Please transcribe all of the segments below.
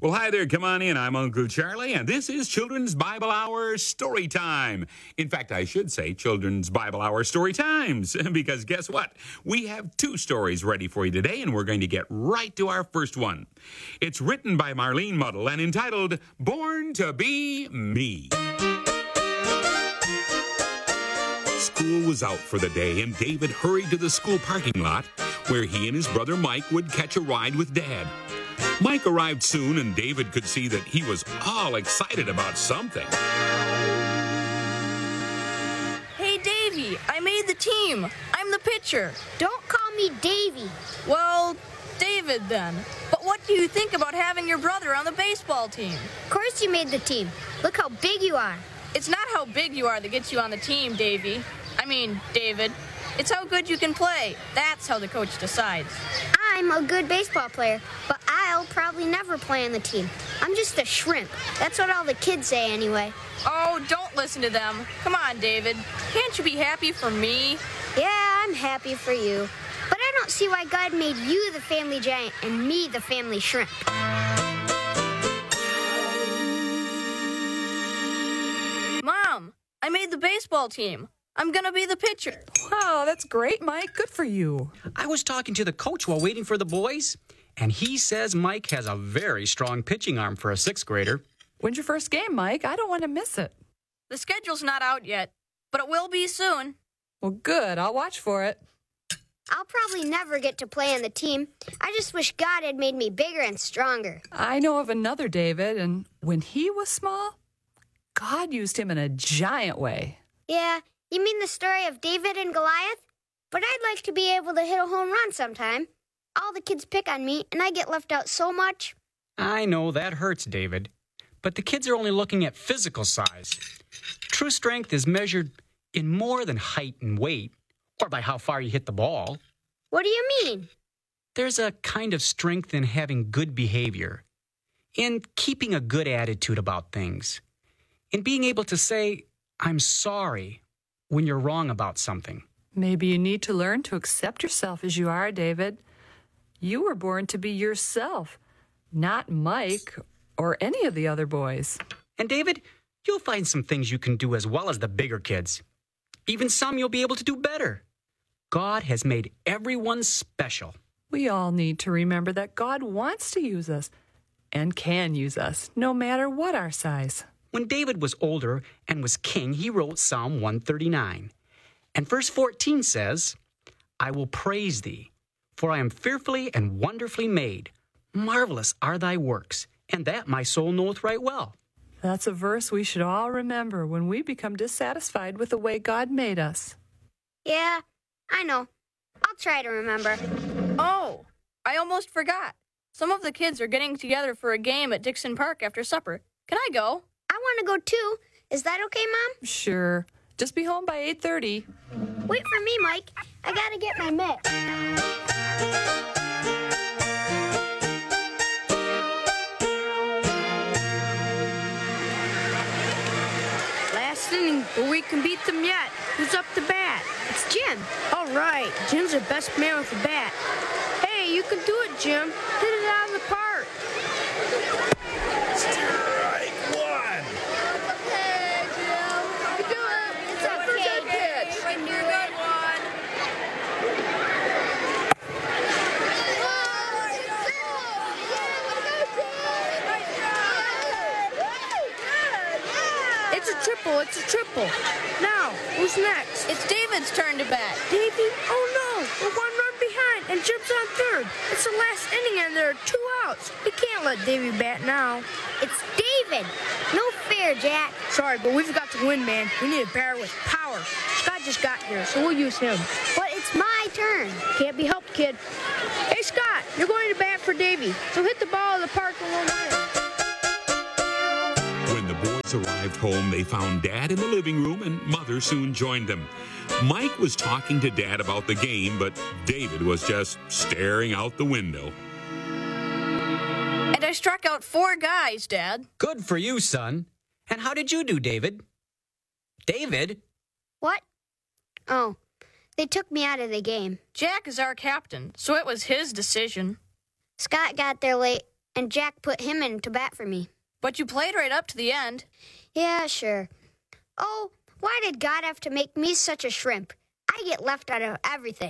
Well, hi there. Come on in. I'm Uncle Charlie, and this is Children's Bible Hour Story Time. In fact, I should say Children's Bible Hour Story Times, because guess what? We have two stories ready for you today, and we're going to get right to our first one. It's written by Marlene Muddle and entitled Born to Be Me. School was out for the day, and David hurried to the school parking lot where he and his brother Mike would catch a ride with Dad. Mike arrived soon, and David could see that he was all excited about something. Hey, Davey, I made the team. I'm the pitcher. Don't call me Davey. Well, David then. But what do you think about having your brother on the baseball team? Of course you made the team. Look how big you are. It's not how big you are that gets you on the team, Davey. David. It's how good you can play. That's how the coach decides. I'm a good baseball player, but I'll probably never play on the team. I'm just a shrimp. That's what all the kids say anyway. Oh, don't listen to them. Come on, David. Can't you be happy for me? Yeah, I'm happy for you. But I don't see why God made you the family giant and me the family shrimp. Mom, I made the baseball team. I'm gonna be the pitcher. Wow, that's great, Mike. Good for you. I was talking to the coach while waiting for the boys, and he says Mike has a very strong pitching arm for a sixth grader. When's your first game, Mike? I don't want to miss it. The schedule's not out yet, but it will be soon. Well, good. I'll watch for it. I'll probably never get to play on the team. I just wish God had made me bigger and stronger. I know of another David, and when he was small, God used him in a giant way. Yeah, you mean the story of David and Goliath? But I'd like to be able to hit a home run sometime. All the kids pick on me, and I get left out so much. I know that hurts, David, but the kids are only looking at physical size. True strength is measured in more than height and weight, or by how far you hit the ball. What do you mean? There's a kind of strength in having good behavior, in keeping a good attitude about things, in being able to say, I'm sorry, when you're wrong about something. Maybe you need to learn to accept yourself as you are, David. You were born to be yourself, not Mike or any of the other boys. And David, you'll find some things you can do as well as the bigger kids. Even some you'll be able to do better. God has made everyone special. We all need to remember that God wants to use us and can use us, no matter what our size. When David was older and was king, he wrote Psalm 139. And verse 14 says, I will praise thee, for I am fearfully and wonderfully made. Marvelous are thy works, and that my soul knoweth right well. That's a verse we should all remember when we become dissatisfied with the way God made us. Yeah, I know. I'll try to remember. Oh, I almost forgot. Some of the kids are getting together for a game at Dixon Park after supper. Can I go? I want to go too. Is that okay, Mom? Sure. Just be home by 8:30. Wait for me, Mike. I gotta get my mitt. Last inning, but we can beat them yet. Who's up to bat? It's Jim. All right, Jim's the best man with the bat. Hey, you can do it, Jim. Hit it out of the park. Strike one. Hey, Jim. You do it. It's a okay, pitch. Jim. You're a good one. It's a triple. Now, who's next? It's David's turn to bat. Davey? Oh no, we're one run behind and Jim's on third. It's the last inning and there are 2 outs. We can't let Davey bat now. It's David. No fair, Jack. Sorry, but we've got to win, man. We need a batter with power. Scott just got here, so we'll use him. But it's my turn. Can't be helped, kid. Hey, Scott, you're going to bat for Davey, so hit the ball in the park and we'll win. When the boys arrived home, they found Dad in the living room, and Mother soon joined them. Mike was talking to Dad about the game, but David was just staring out the window. And I struck out 4 guys, Dad. Good for you, son. And how did you do, David? David? What? Oh, they took me out of the game. Jack is our captain, so it was his decision. Scott got there late, and Jack put him in to bat for me. But you played right up to the end. Yeah, sure. Oh, why did God have to make me such a shrimp? I get left out of everything.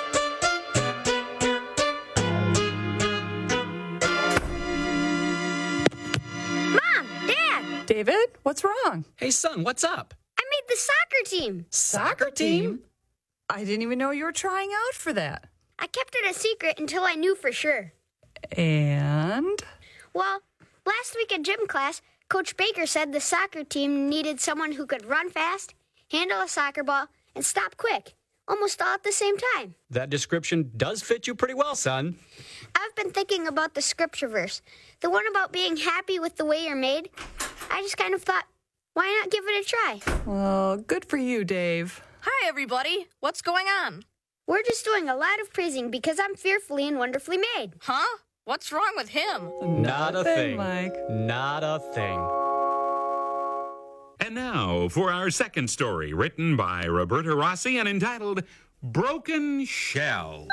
Mom! Dad! David, what's wrong? Hey, son, what's up? I made the soccer team. Soccer team? I didn't even know you were trying out for that. I kept it a secret until I knew for sure. And? Well, last week at gym class, Coach Baker said the soccer team needed someone who could run fast, handle a soccer ball, and stop quick, almost all at the same time. That description does fit you pretty well, son. I've been thinking about the scripture verse, the one about being happy with the way you're made. I just kind of thought, why not give it a try? Well, good for you, Dave. Hi, everybody. What's going on? We're just doing a lot of praising because I'm fearfully and wonderfully made. Huh? What's wrong with him? Not a thing. Mike. Not a thing. And now for our second story, written by Roberta Rossi and entitled Broken Shells.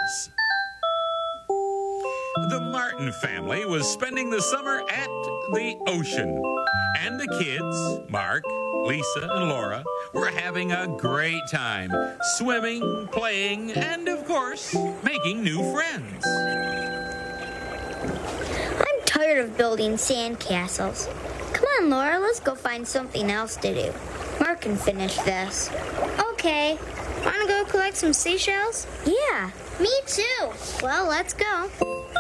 The Martin family was spending the summer at the ocean. And the kids, Mark, Lisa, and Laura, were having a great time, swimming, playing, and, of course, making new friends. I'm tired of building sand castles. Come on, Laura, let's go find something else to do. Mark can finish this. Okay. Want to go collect some seashells? Yeah, me too. Well, let's go.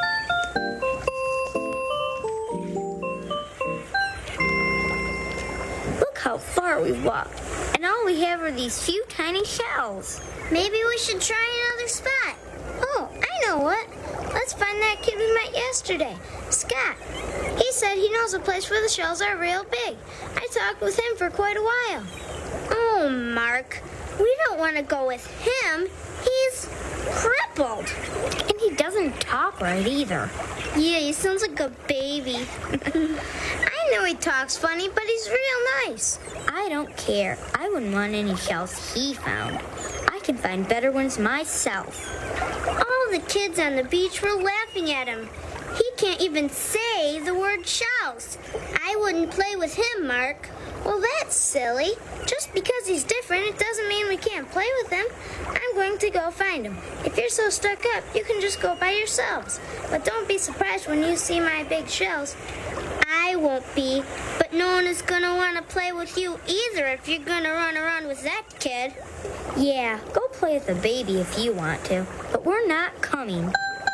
Look how far we've walked, and all we have are these few tiny shells. Maybe we should try another spot. Oh, I know what. Let's find that kid we met yesterday, Scott. He said he knows a place where the shells are real big. I talked with him for quite a while. Oh, Mark, we don't want to go with him. He's crippled. And he doesn't talk right either. Yeah, he sounds like a baby. I know he talks funny, but he's real nice. I don't care. I wouldn't want any shells he found. I could find better ones myself. All the kids on the beach were laughing at him. He can't even say the word shells. I wouldn't play with him, Mark. Well, that's silly. Just because he's different, it doesn't mean we can't play with him. I'm going to go find him. If you're so stuck up, you can just go by yourselves. But don't be surprised when you see my big shells. I won't be, but no one is going to want to play with you either if you're going to run around with that kid. Yeah, go play with the baby if you want to, but we're not coming.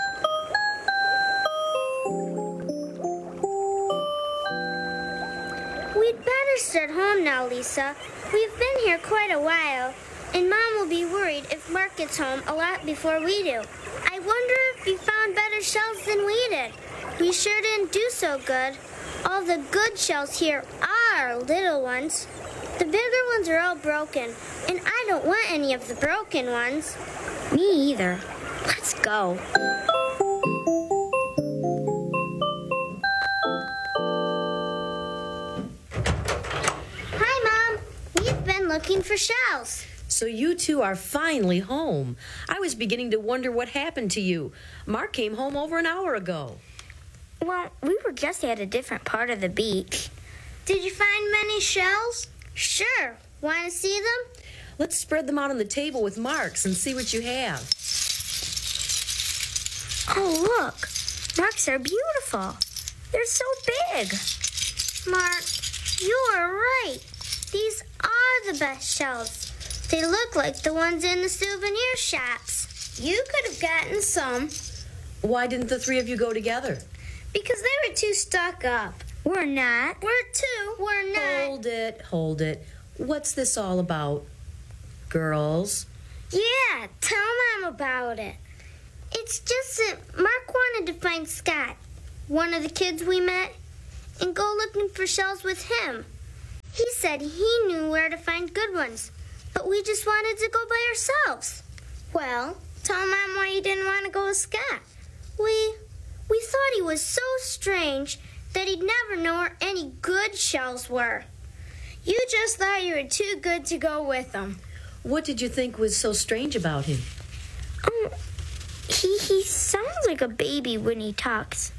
We'd better start home now, Lisa. We've been here quite a while, and Mom will be worried if Mark gets home a lot before we do. I wonder if we found better shells than we did. We sure didn't do so good. All the good shells here are little ones. The bigger ones are all broken, and I don't want any of the broken ones. Me either. Let's go. Hi, Mom. We've been looking for shells. So you two are finally home. I was beginning to wonder what happened to you. Mark came home over an hour ago. Well, we were just at a different part of the beach. Did you find many shells? Sure. Want to see them? Let's spread them out on the table with Mark's and see what you have. Oh, look. Marks are beautiful. They're so big. Mark, you are right. These are the best shells. They look like the ones in the souvenir shops. You could have gotten some. Why didn't the three of you go together? Because they were too stuck up. We're not. We're not. Hold it. What's this all about? Girls? Yeah, tell Mom about it. It's just that Mark wanted to find Scott, one of the kids we met, and go looking for shells with him. He said he knew where to find good ones, but we just wanted to go by ourselves. Well, tell Mom why you didn't want to go with Scott. We thought he was so strange that he'd never know where any good shells were. You just thought you were too good to go with him. What did you think was so strange about him? He sounds like a baby when he talks.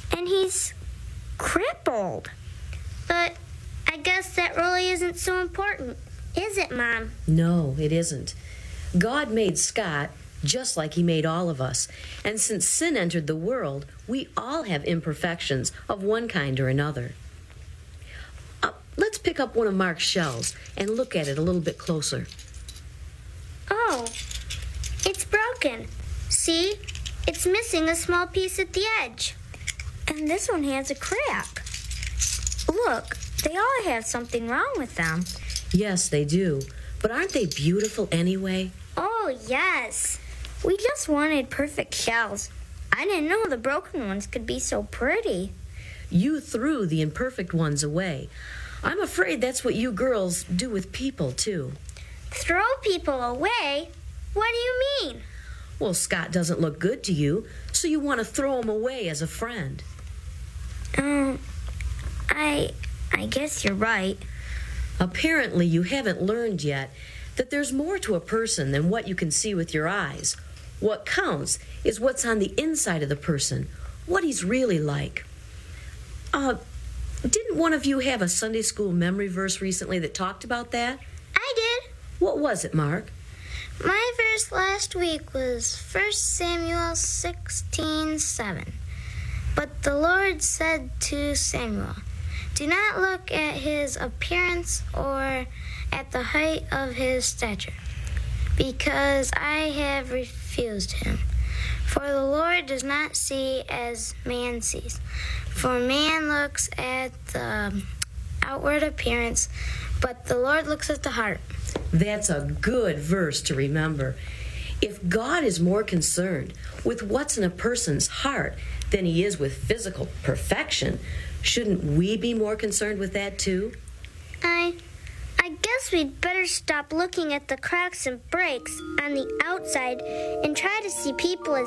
And he's crippled. But I guess that really isn't so important, is it, Mom? No, it isn't. God made Scott just like he made all of us. And since sin entered the world, we all have imperfections of one kind or another. Let's pick up one of Mark's shells and look at it a little bit closer. Oh, it's broken. See? It's missing a small piece at the edge. And this one has a crack. Look, they all have something wrong with them. Yes, they do. But aren't they beautiful anyway? Oh, yes. We just wanted perfect shells. I didn't know the broken ones could be so pretty. You threw the imperfect ones away. I'm afraid that's what you girls do with people, too. Throw people away? What do you mean? Well, Scott doesn't look good to you, so you want to throw him away as a friend. I guess you're right. Apparently, you haven't learned yet that there's more to a person than what you can see with your eyes. What counts is what's on the inside of the person, what he's really like. Didn't one of you have a Sunday school memory verse recently that talked about that? I did. What was it, Mark? My verse last week was 1 Samuel 16:7. But the Lord said to Samuel, "Do not look at his appearance or at the height of his stature, because I have refused him. For the Lord does not see as man sees. For man looks at the outward appearance, but the Lord looks at the heart." That's a good verse to remember. If God is more concerned with what's in a person's heart than he is with physical perfection, shouldn't we be more concerned with that too? I guess we'd better stop looking at the cracks and breaks on the outside and try to see people as